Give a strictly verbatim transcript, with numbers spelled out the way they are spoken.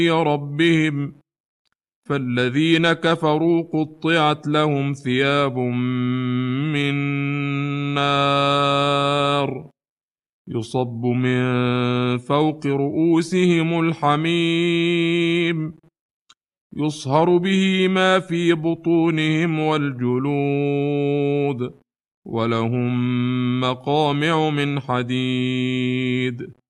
ربهم فالذين كفروا قطعت لهم ثياب من نار يصب من فوق رؤوسهم الحميم يصهر به ما في بطونهم والجلود ولهم مقامع من حديد